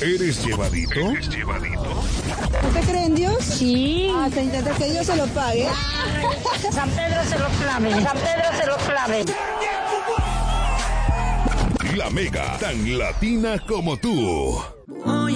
¿Eres llevadito? ¿Usted cree en Dios? Sí. Hasta intentar que Dios se lo pague. San Pedro se lo clave. San Pedro se lo clave. La Mega, tan latina como tú.